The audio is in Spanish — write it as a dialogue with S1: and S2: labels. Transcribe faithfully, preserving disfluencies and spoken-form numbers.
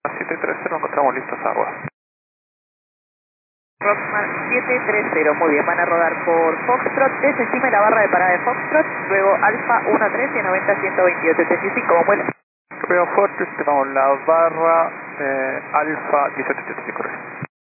S1: siete tres cero, encontramos listos a rodar.
S2: Rockman siete tres cero, muy bien, van a rodar por Foxtrot, desestime la barra de parada de Foxtrot, luego Alfa uno trece, noventa, ciento veintiocho, setenta y cinco, como vuela.
S1: Veo fuerte, tenemos la barra eh, Alfa dieciocho ochenta y cinco.